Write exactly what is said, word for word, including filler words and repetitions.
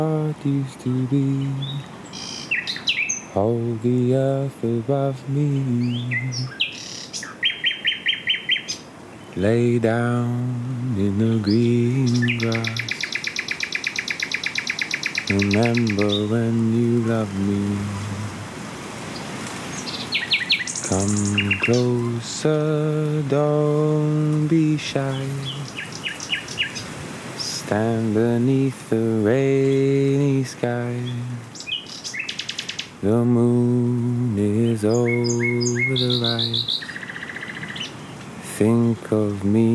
heart used to be. Hold the earth above me. Lay down in the green grass. Remember when you loved me. Come closer, don't be shy. Stand beneath the rainy sky. The moon is over the rise. Think of me.